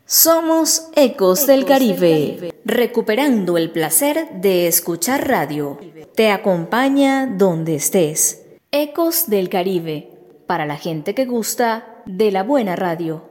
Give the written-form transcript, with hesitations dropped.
Somos Ecos del Caribe, recuperando el placer de escuchar radio. Te acompaña donde estés. Ecos del Caribe, para la gente que gusta de la buena radio.